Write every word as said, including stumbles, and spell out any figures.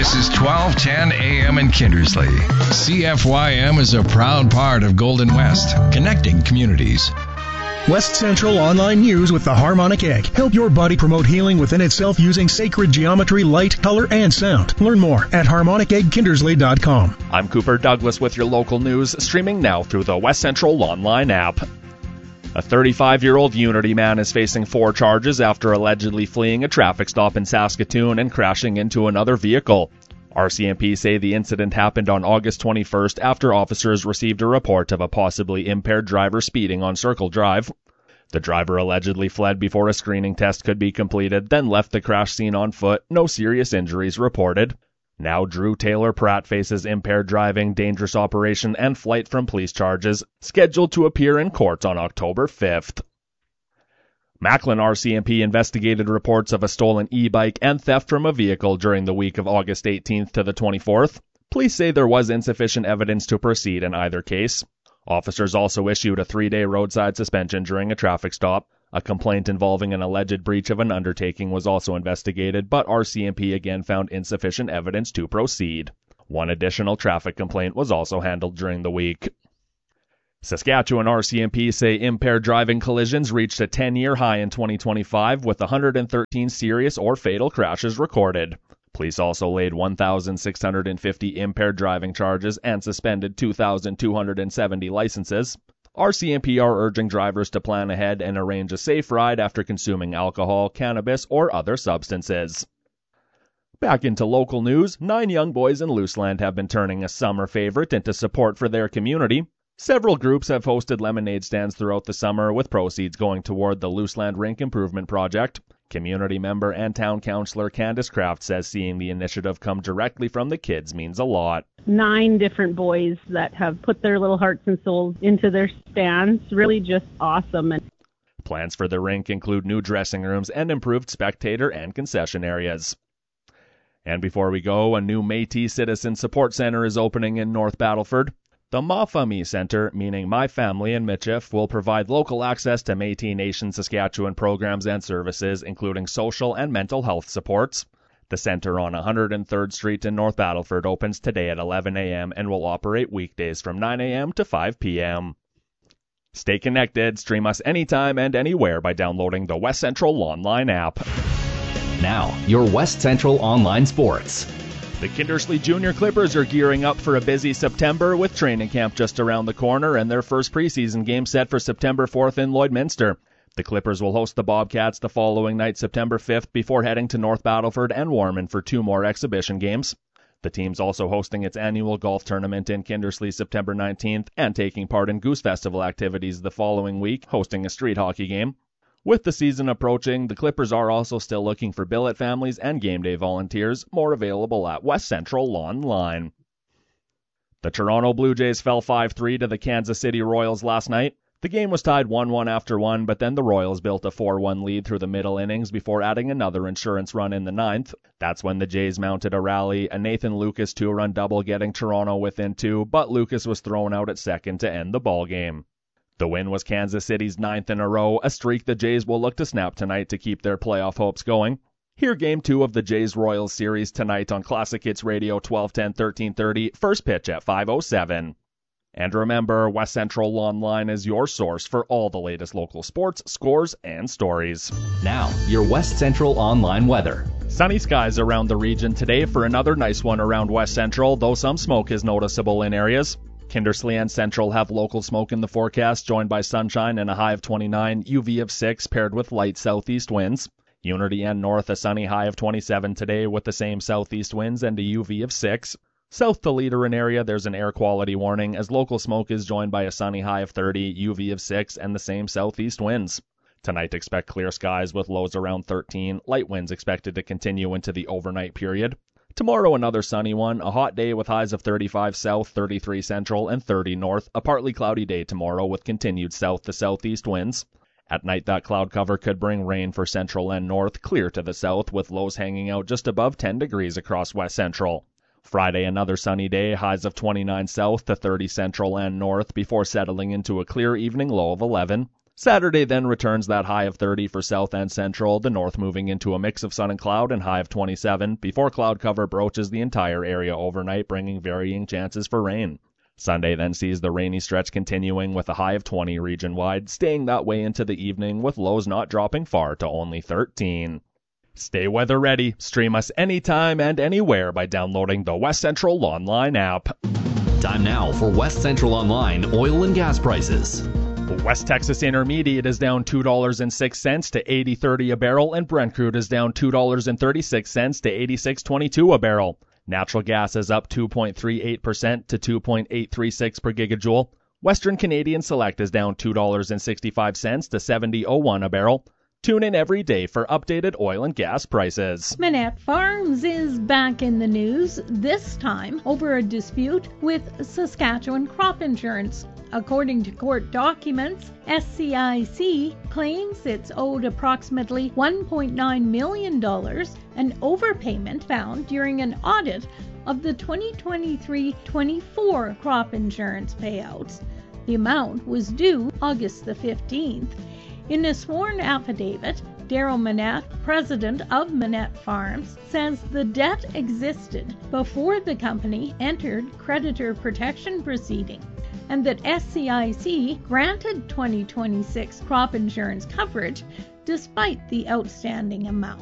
This is twelve ten A M in Kindersley. C F Y M is a proud part of Golden West, connecting communities. West Central Online News with the Harmonic Egg. Help your body promote healing within itself using sacred geometry, light, color, and sound. Learn more at harmonic egg kindersley dot com. I'm Cooper Douglas with your local news, streaming now through the West Central Online app. A thirty-five-year-old Unity man is facing four charges after allegedly fleeing a traffic stop in Saskatoon and crashing into another vehicle. R C M P say the incident happened on August twenty-first after officers received a report of a possibly impaired driver speeding on Circle Drive. The driver allegedly fled before a screening test could be completed, then left the crash scene on foot. No serious injuries reported. Now Drew Taylor Pratt faces impaired driving, dangerous operation, and flight from police charges, scheduled to appear in court on October fifth. Macklin R C M P investigated reports of a stolen e-bike and theft from a vehicle during the week of August eighteenth to the twenty-fourth. Police say there was insufficient evidence to proceed in either case. Officers also issued a three-day roadside suspension during a traffic stop. A complaint involving an alleged breach of an undertaking was also investigated, but R C M P again found insufficient evidence to proceed. One additional traffic complaint was also handled during the week. Saskatchewan R C M P say impaired driving collisions reached a ten-year high in twenty twenty-five with one hundred thirteen serious or fatal crashes recorded. Police also laid one thousand six hundred fifty impaired driving charges and suspended two thousand two hundred seventy licenses. R C M P are urging drivers to plan ahead and arrange a safe ride after consuming alcohol, cannabis, or other substances. Back into local news, nine young boys in Luseland have been turning a summer favorite into support for their community. Several groups have hosted lemonade stands throughout the summer, with proceeds going toward the Luseland Rink Improvement Project. Community member and town councillor Candice Kraft says seeing the initiative come directly from the kids means a lot. Nine different boys that have put their little hearts and souls into their stands. Really just awesome. Plans for the rink include new dressing rooms and improved spectator and concession areas. And before we go, a new Métis Citizen Support Center is opening in North Battleford. The Ma Famille Center, meaning My Family in Michif, will provide local access to Métis Nation Saskatchewan programs and services, including social and mental health supports. The center on one hundred third Street in North Battleford opens today at eleven a.m. and will operate weekdays from nine a.m. to five p.m. Stay connected. Stream us anytime and anywhere by downloading the West Central Online app. Now, your West Central Online Sports. The Kindersley Junior Clippers are gearing up for a busy September with training camp just around the corner and their first preseason game set for September fourth in Lloydminster. The Clippers will host the Bobcats the following night, September fifth, before heading to North Battleford and Warman for two more exhibition games. The team's also hosting its annual golf tournament in Kindersley September nineteenth and taking part in Goose Festival activities the following week, hosting a street hockey game. With the season approaching, the Clippers are also still looking for billet families and game day volunteers, more available at West Central Online. The Toronto Blue Jays fell five three to the Kansas City Royals last night. The game was tied one one after one, but then the Royals built a four one lead through the middle innings before adding another insurance run in the ninth. That's when the Jays mounted a rally, a Nathan Lucas two-run double getting Toronto within two, but Lucas was thrown out at second to end the ballgame. The win was Kansas City's ninth in a row, a streak the Jays will look to snap tonight to keep their playoff hopes going. Hear Game two of the Jays-Royals series tonight on Classic Hits Radio twelve ten, thirteen thirty, first pitch at five oh seven. And remember, West Central Online is your source for all the latest local sports, scores, and stories. Now, your West Central Online weather. Sunny skies around the region today for another nice one around West Central, though some smoke is noticeable in areas. Kindersley and Central have local smoke in the forecast, joined by sunshine and a high of twenty-nine, U V of six, paired with light southeast winds. Unity and North, a sunny high of twenty-seven today with the same southeast winds and a U V of six. South to Leaderin area, there's an air quality warning, as local smoke is joined by a sunny high of thirty, U V of six, and the same southeast winds. Tonight expect clear skies with lows around thirteen, light winds expected to continue into the overnight period. Tomorrow another sunny one, a hot day with highs of thirty-five south, thirty-three central, and thirty north. A partly cloudy day tomorrow with continued south to southeast winds. At night that cloud cover could bring rain for central and north, clear to the south with lows hanging out just above ten degrees across west central. Friday another sunny day, highs of twenty-nine south to thirty central and north before settling into a clear evening low of eleven. Saturday then returns that high of thirty for south and central, the north moving into a mix of sun and cloud and high of twenty-seven, before cloud cover broaches the entire area overnight, bringing varying chances for rain. Sunday then sees the rainy stretch continuing with a high of twenty region-wide, staying that way into the evening with lows not dropping far to only thirteen. Stay weather ready. Stream us anytime and anywhere by downloading the West Central Online app. Time now for West Central Online oil and gas prices. West Texas Intermediate is down two dollars and six cents to eighty thirty a barrel, and Brent crude is down two dollars and thirty-six cents to eighty-six twenty-two a barrel. Natural gas is up two point three eight percent to two point eight three six per gigajoule. Western Canadian Select is down two dollars and sixty-five cents to seventy oh one a barrel. Tune in every day for updated oil and gas prices. Manette Farms is back in the news, this time over a dispute with Saskatchewan Crop Insurance. According to court documents, S C I C claims it's owed approximately one point nine million dollars, an overpayment found during an audit of the twenty twenty-three twenty-four crop insurance payouts. The amount was due August the fifteenth. In a sworn affidavit, Daryl Manette, president of Manette Farms, says the debt existed before the company entered creditor protection proceeding, and that S C I C granted twenty twenty-six crop insurance coverage despite the outstanding amount.